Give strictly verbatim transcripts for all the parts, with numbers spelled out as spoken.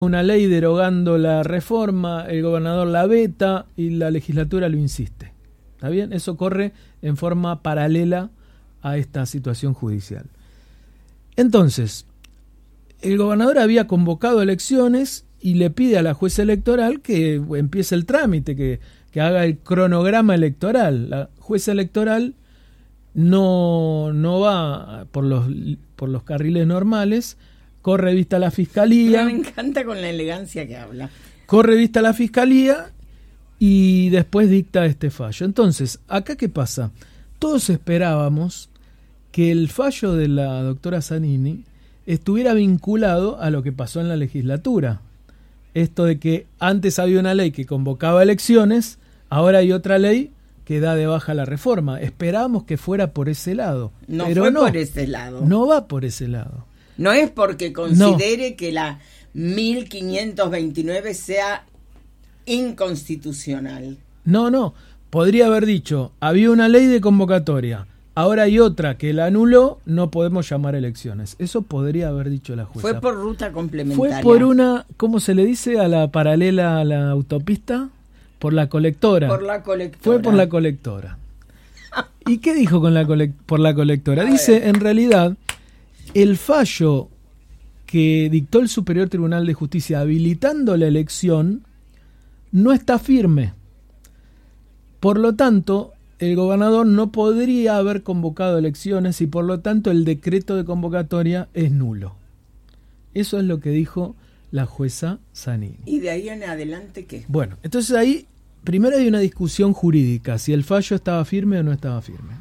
una ley derogando la reforma, el gobernador la veta y la legislatura lo insiste. ¿Está bien? Eso corre en forma paralela a esta situación judicial. Entonces, el gobernador había convocado elecciones y le pide a la jueza electoral que empiece el trámite, que, que haga el cronograma electoral. La jueza electoral no, no va por los, por los carriles normales, corre vista a la fiscalía. Me encanta con la elegancia que habla. Corre vista a la fiscalía y después dicta este fallo. Entonces, ¿acá qué pasa? Todos esperábamos que el fallo de la doctora Zanini estuviera vinculado a lo que pasó en la legislatura. Esto de que antes había una ley que convocaba elecciones, ahora hay otra ley que da de baja la reforma. Esperábamos que fuera por ese lado. No pero fue no, por ese lado. No va por ese lado. No es porque considere no. que la mil quinientos veintinueve sea inconstitucional. No, no. Podría haber dicho, había una ley de convocatoria, ahora hay otra que la anuló, no podemos llamar elecciones. Eso podría haber dicho la jueza. Fue por ruta complementaria. Fue por una, ¿cómo se le dice a la paralela a la autopista? Por la colectora. Por la colectora. Fue por la colectora. ¿Y qué dijo con la colec- por la colectora? Dice, en realidad, el fallo que dictó el Superior Tribunal de Justicia habilitando la elección no está firme. Por lo tanto, el gobernador no podría haber convocado elecciones y por lo tanto el decreto de convocatoria es nulo. Eso es lo que dijo la jueza Zanini. ¿Y de ahí en adelante qué? Bueno, entonces ahí primero hay una discusión jurídica, si el fallo estaba firme o no estaba firme.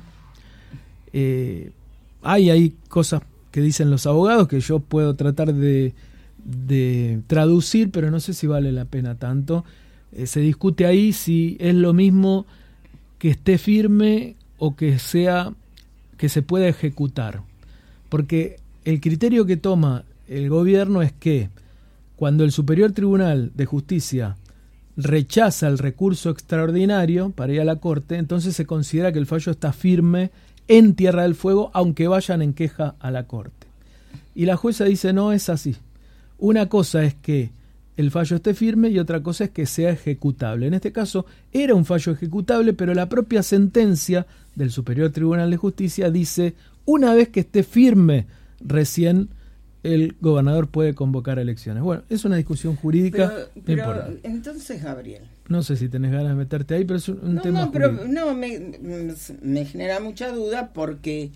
Eh, hay, hay cosas que dicen los abogados que yo puedo tratar de, de traducir, pero no sé si vale la pena tanto. Eh, se discute ahí si es lo mismo que esté firme o que sea que se pueda ejecutar, porque el criterio que toma el gobierno es que cuando el Superior Tribunal de Justicia rechaza el recurso extraordinario para ir a la Corte, entonces se considera que el fallo está firme en Tierra del Fuego, aunque vayan en queja a la Corte. Y la jueza dice, no es así. Una cosa es que el fallo esté firme y otra cosa es que sea ejecutable. En este caso era un fallo ejecutable, pero la propia sentencia del Superior Tribunal de Justicia dice, una vez que esté firme, recién el gobernador puede convocar elecciones. Bueno, es una discusión jurídica. Pero, pero no importa. Entonces, Gabriel. No sé si tenés ganas de meterte ahí, pero es un, un no, tema no, pero jurídico. no, me, me genera mucha duda porque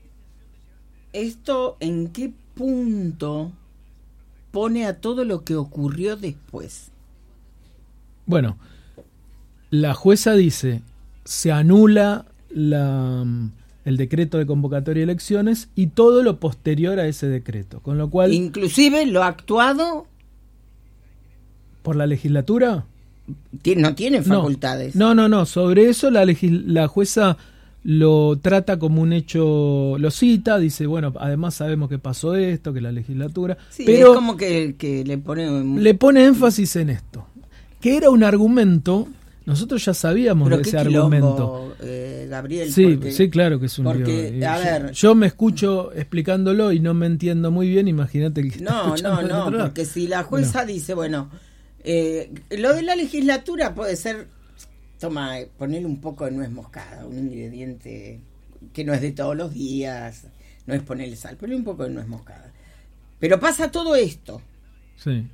esto en qué punto pone a todo lo que ocurrió después. Bueno, la jueza dice, se anula la, el decreto de convocatoria de elecciones y todo lo posterior a ese decreto, con lo cual... Inclusive lo actuado... ¿Por la legislatura? No tiene facultades. No, no, no, sobre eso la, legis- la jueza lo trata como un hecho, lo cita, dice, bueno, además sabemos que pasó esto, que la legislatura... Sí, pero es como que, que le pone... Un... Le pone énfasis en esto, que era un argumento, nosotros ya sabíamos pero de qué ese quilombo, argumento. Eh, Gabriel. Sí, porque, sí, claro que es un porque, lío. a yo, ver, yo me escucho explicándolo y no me entiendo muy bien, imagínate el que está No, escuchando no, del otro no, lado. porque si la jueza Bueno. dice, bueno, eh, lo de la legislatura puede ser, toma, ponerle un poco de nuez moscada, un ingrediente que no es de todos los días, no es ponerle sal, ponerle un poco de nuez moscada. Pero pasa todo esto. Sí.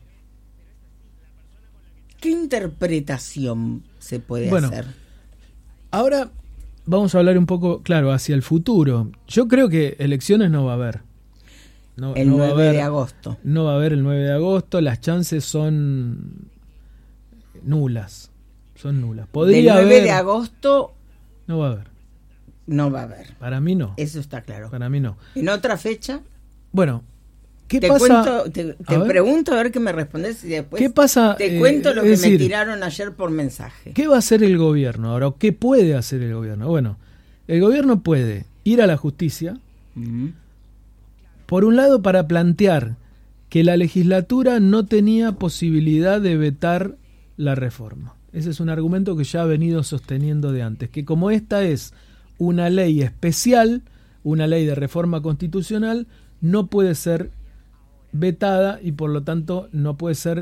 ¿Qué interpretación se puede Bueno, hacer? Ahora vamos a hablar un poco, claro, hacia el futuro. Yo creo que elecciones no va a haber. No, el no va a nueve haber, de agosto. No va a haber el nueve de agosto, las chances son nulas. Son nulas. Podría Del nueve haber, de agosto no va a haber. no va a haber. Para mí no. Eso está claro. Para mí no. ¿En otra fecha? Bueno, ¿qué te pasa? Cuento, te te A pregunto a ver qué me respondes y después ¿Qué pasa? te eh, cuento lo es que decir, me tiraron ayer por mensaje. ¿Qué va a hacer el gobierno ahora? ¿O qué puede hacer el gobierno? Bueno, el gobierno puede ir a la justicia, Uh-huh. por un lado para plantear que la legislatura no tenía posibilidad de vetar la reforma. Ese es un argumento que ya ha venido sosteniendo de antes, que como esta es una ley especial, una ley de reforma constitucional, no puede ser vetada y por lo tanto no puede ser